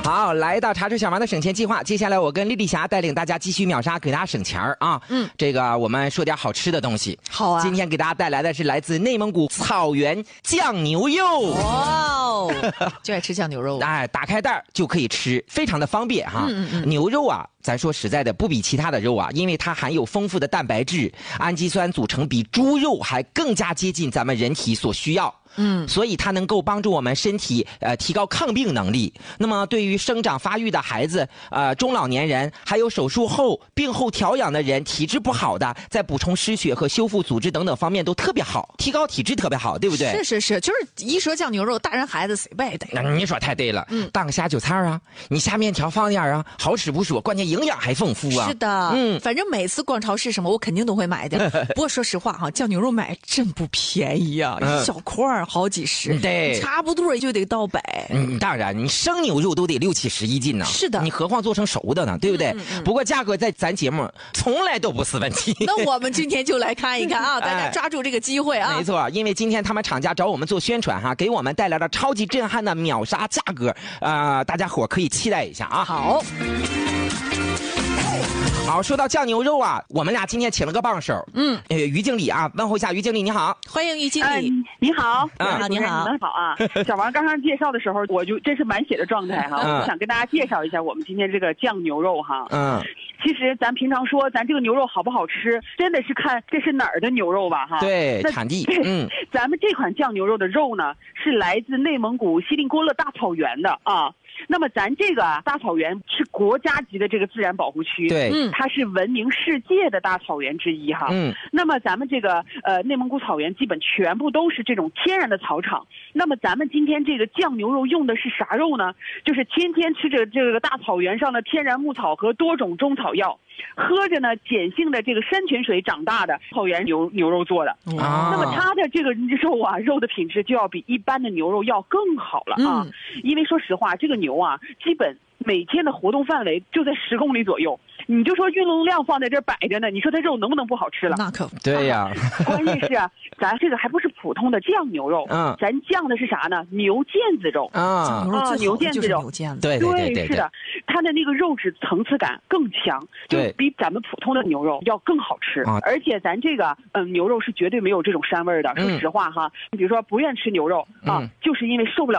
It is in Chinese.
好，来到茶水小王的省钱计划，接下来我跟丽丽霞带领大家继续秒杀，给大家省钱啊。这个我们说点好吃的东西。 好啊。 今天给大家带来的是来自内蒙古草原酱牛肉。 哇哦，就爱吃酱牛肉。 哎，打开袋就可以吃，非常的方便哈。牛肉啊，咱说实在的，不比其他的肉啊，因为它含有丰富的蛋白质，氨基酸组成比猪肉还更加接近咱们人体所需要。所以它能够帮助我们身体提高抗病能力。那么对于生长发育的孩子、中老年人，还有手术后病后调养的人，体质不好的，在补充失血和修复组织等等方面都特别好，提高体质特别好，对不对？ 是，就是一说酱牛肉，大人孩子谁不爱戴？ 你说太对了。当个下酒菜啊，你下面条放点啊，好吃不说，关键营养还丰富啊。 是的，反正每次逛超市什么，我肯定都会买的。不过说实话哈，酱牛肉买真不便宜啊，一小块好几十， 对， 差不多就得到100。 当然，你生牛肉都得60-70一斤呢。 是的， 你何况做成熟的呢，对不对？不过价格在咱节目从来都不是问题。 那我们今天就来看一看啊，大家抓住这个机会啊。 没错，因为今天他们厂家找我们做宣传哈，给我们带来了超级震撼的秒杀价格，大家伙可以期待一下啊。好，说到酱牛肉啊，我们俩今天请了个帮手，于经理啊，问候一下于经理，你好， 欢迎于经理。 你好， 你好， 你好啊！小王刚刚介绍的时候，我就真是满血的状态哈，我想跟大家介绍一下我们今天这个酱牛肉哈。其实咱平常说咱这个牛肉好不好吃，真的是看这是哪儿的牛肉吧哈。 对，产地。 咱们这款酱牛肉的肉呢，是来自内蒙古锡林郭勒大草原的啊。那么咱这个大草原是国家级的这个自然保护区， 对， 它是闻名世界的大草原之一哈。那么咱们这个内蒙古草原基本全部都是这种天然的草场。那么咱们今天这个酱牛肉用的是啥肉呢？就是天天吃着这个大草原上的天然牧草和多种中草药，喝着呢碱性的这个山泉水长大的草原牛肉做的。那么它的这个肉啊，肉的品质就要比一般的牛肉要更好了啊。因为说实话，这个牛啊，基本每天的活动范围就在10公里左右，你就说运动量放在这摆着呢，你说它肉能不能不好吃了？ 那可对呀。 关键是啊，咱这个还不是普通的酱牛肉，咱酱的是啥呢？牛腱子肉啊， 牛腱子肉， 对， 是的，它的那个肉质层次感更强，就比咱们普通的牛肉要更好吃。而且咱这个牛肉是绝对没有这种膻味的。说实话哈，你比如说不愿吃牛肉啊，就是因为受不了